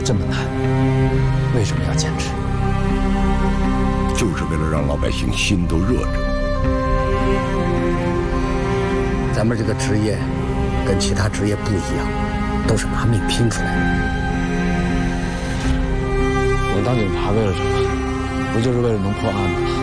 这么难，为什么要坚持？ 就是为了让老百姓心都热着。 咱们这个职业跟其他职业不一样，都是拿命拼出来的。 我当警察为了什么？不就是为了能破案吗？